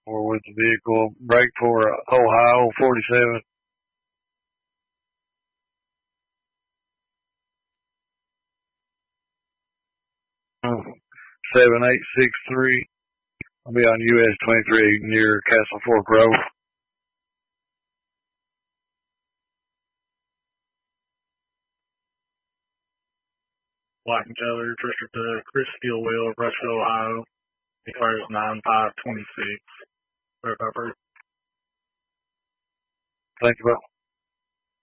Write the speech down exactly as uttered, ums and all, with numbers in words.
or with the vehicle. Brake for Ohio forty-seven. seven eight six three. I'll be on U S twenty-three near Castle Fork Road. Black and Taylor, registered to Chris Steelwell, Rushville, Ohio. Declares nine five twenty-six. Verify first. Thank you, bro.